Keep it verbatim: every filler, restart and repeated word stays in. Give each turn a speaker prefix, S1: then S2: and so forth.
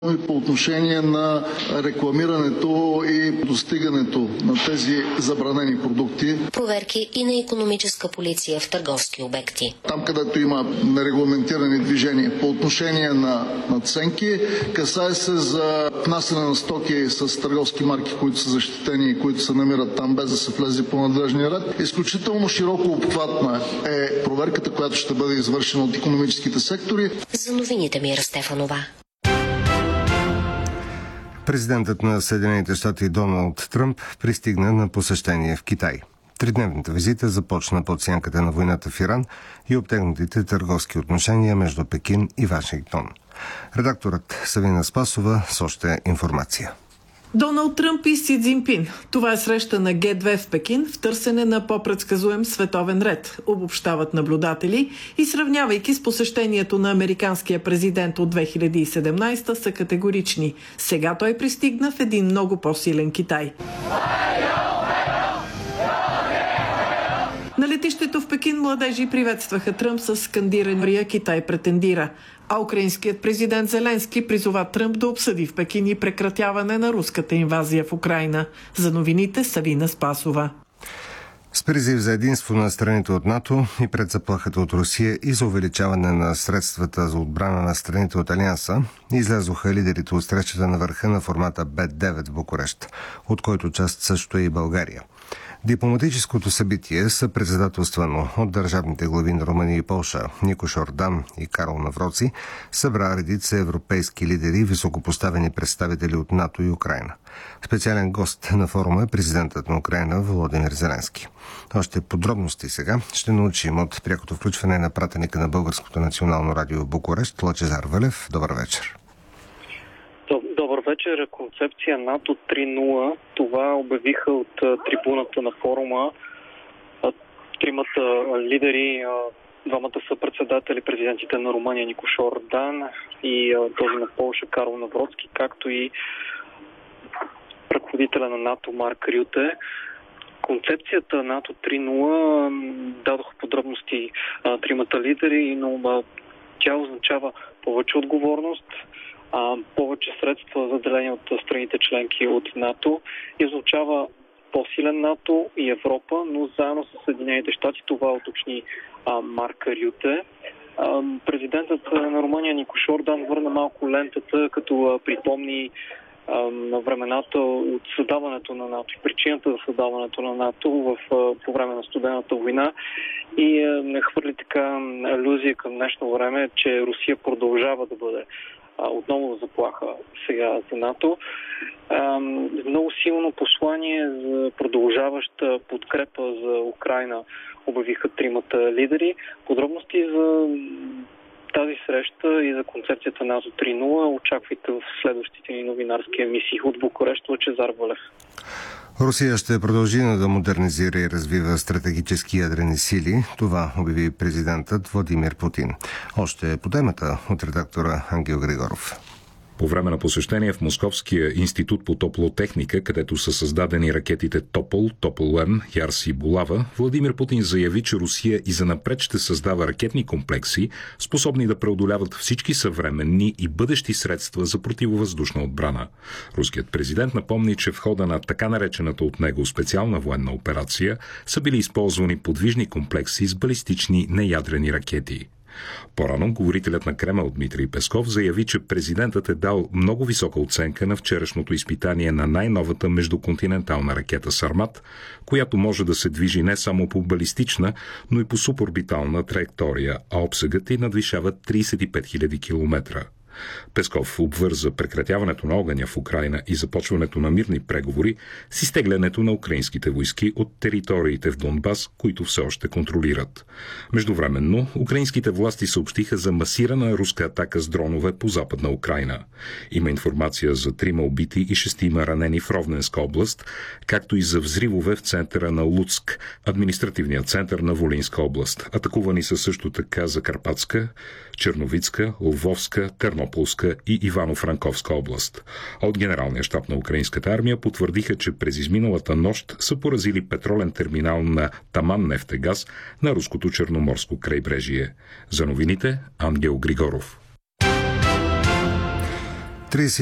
S1: и по отношение на рекламирането и достигането на тези забранени продукти.
S2: Проверки и на икономическа полиция в търговски обекти.
S1: Там, където има нерегламентирани движения по отношение на надценки, касае се за внасяне на стоки с търговски марки, които са защитени и които се намират там, без да се влезе по надлежния ред. Изключително широко обхватна е проверката, която ще бъде извършена от икономическите сектори.
S2: За новините Мира Стефанова.
S3: Президентът на Съединените щати Доналд Тръмп пристигна на посещение в Китай. Тридневната визита започна под сянката на войната в Иран и обтегнатите търговски отношения между Пекин и Вашингтон. Редакторът Савина Спасова с още информация.
S4: Доналд Тръмп и Си Цзинпин. Това е среща на Ге две в Пекин в търсене на по-предсказуем световен ред, обобщават наблюдатели и сравнявайки с посещението на американския президент от две хиляди и седемнадесета са категорични. Сега той пристигна в един много по-силен Китай. На летището в Пекин младежи приветстваха Тръмп с скандирания «Китай претендира», а украинският президент Зеленски призова Тръмп да обсъди в Пекин и прекратяване на руската инвазия в Украйна. За новините Савина Спасова.
S3: С призив за единство на страните от НАТО и пред заплахата от Русия и за увеличаване на средствата за отбрана на страните от Алианса, излязоха лидерите от срещата на върха на формата Б девет в Букурещ, от който част също е и България. Дипломатическото събитие са председателствано от държавните глави на Румъния и Полша Никош Ордан и Карл Навроци, събра редица европейски лидери и високопоставени представители от НАТО и Украйна. Специален гост на форума е президентът на Украйна Володимир Зеленски. Още подробности сега ще научим от прякото включване на пратеника на Българското национално радио в Букурещ Лъчезар Вълев. Добър вечер.
S5: Добър вечер. Концепция НАТО три нула. Това обявиха от трибуната на форума тримата лидери, двамата са председатели, президентите на Румъния Никош Ордан и този на Полша Карл Навроцки, както и ръководителя на НАТО Марк Рюте. Концепцията НАТО три нула дадоха подробности тримата лидери, но тя означава повече отговорност, повече средства заделени от страните членки от НАТО и означава по-силен НАТО и Европа, но заедно с Съединените щати. Това уточни а, Марк Рюте. А, президентът на Румъния Никош Ордан върна малко лентата, като а, припомни а, на времената от създаването на НАТО и причината за създаването на НАТО в, а, по време на студената война и а, не хвърли така алюзия към днешно време, че Русия продължава да бъде отново заплаха сега за НАТО. Много силно послание за продължаваща подкрепа за Украйна обявиха тримата лидери. Подробности за тази среща и за концепцията НАТО три нула очаквайте в следващите ни новинарски емисии. От Букурещ Лъчезар Вълев.
S3: Русия ще продължи да модернизира и развива стратегически ядрени сили. Това обяви президентът Владимир Путин. Още по темата от редактора Ангел Григоров.
S6: По време на посещение в Московския институт по топлотехника, където са създадени ракетите Топол, Топол-М, Ярс и Булава, Владимир Путин заяви, че Русия и занапред ще създава ракетни комплекси, способни да преодоляват всички съвременни и бъдещи средства за противовъздушна отбрана. Руският президент напомни, че в хода на така наречената от него специална военна операция са били използвани подвижни комплекси с балистични неядрени ракети. По-рано говорителят на Кремъл Дмитрий Песков заяви, че президентът е дал много висока оценка на вчерашното изпитание на най-новата междуконтинентална ракета Сармат, която може да се движи не само по балистична, но и по суборбитална траектория, а обсегът й надвишава тридесет и пет хиляди километра. Песков обвърза прекратяването на огъня в Украйна и започването на мирни преговори с изтеглянето на украинските войски от териториите в Донбас, които все още контролират. Междувременно, украинските власти съобщиха за масирана руска атака с дронове по западна Украйна. Има информация за трима убити и шестима ранени в Ровненска област, както и за взривове в центъра на Луцк, административният център на Волинска област. Атакувани са също така Закарпатска, Черновицка, Лвовска, Тернополска и Ивано-Франковска област. От Генералния щаб на украинската армия потвърдиха, че през изминалата нощ са поразили петролен терминал на Таман Нефтегаз на руското черноморско крайбрежие. За новините Ангел Григоров.
S3: тридесет